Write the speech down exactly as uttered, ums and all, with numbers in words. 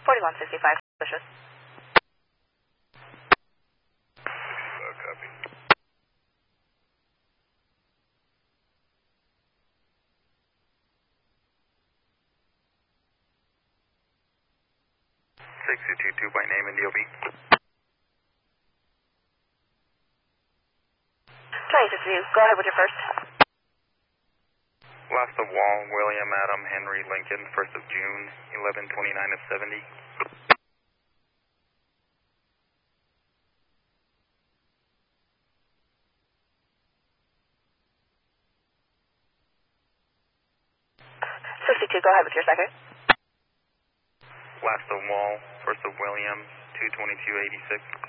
forty-one sixty-five, suspicious. Uh, copy. six two two two by name and D O B. twenty-six view, go ahead with your first. Last of Wall, William Adam Henry Lincoln, first of June, eleven twenty-nine of seventy. sixty-two, go ahead with your second. Last of Wall, first of William, two twenty-two eighty-six.